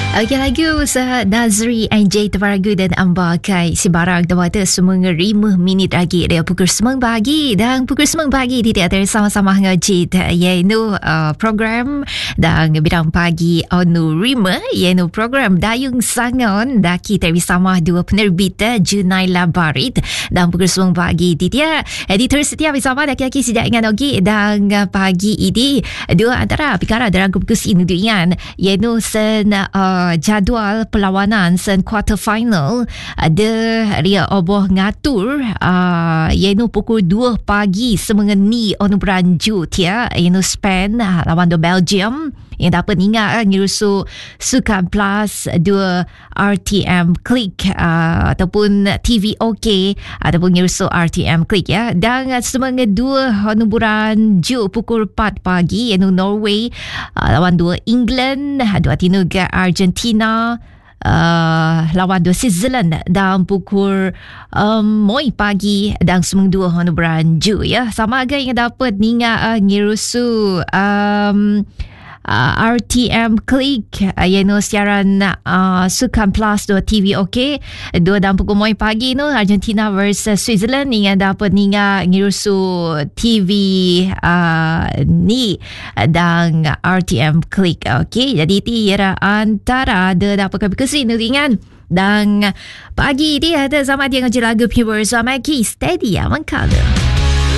Okey, lagu Nazri NJ Tevaragu dan Ambakai si barang dewata semua 5 minit lagi dia pukul 9 pagi dan pukul 9 pagi di teater sama-sama ngajit iaitu program dan bidang pagi onu Rima iaitu program Dayung Sangon daki bersama dua penerbit Junaila Barit dan pukul 9 pagi di dia editor setia bersama daki-daki sejak ingat lagi dan pagi ini dua antara perkara dalam kompetisi nudian iaitu jadual perlawanan sen quarter final ada dia oboh ngatur iaitu pukul 2 pagi semengeni onu beranjut ya iaitu Spain lawan Belgium yang dapat ingat ngirusu Sukan Plus 2 RTM Click ataupun TV OK ataupun ngirusu RTM Click ya dan semengeni 2 onu beranjut pukul 4 pagi iaitu Norway lawan 2 England 2 Tinuga Argentina lawan 2 Switzerland dalam pukul moi pagi dan semua 2 honor beranju ya sama agak yang dapat ninga ngirusu RTM Click iaitu siaran Sukan Plus 2 TV OK 2 dalam pukul moi pagi no Argentina versus Switzerland yang dapat ninga ngirusu TV ni dan RTM Click OK jadi tiada antara ada dapat kebekasi nuringan dan pagi dia ada sama dia ngaji lagu Pure Zamaki Steady Amankala.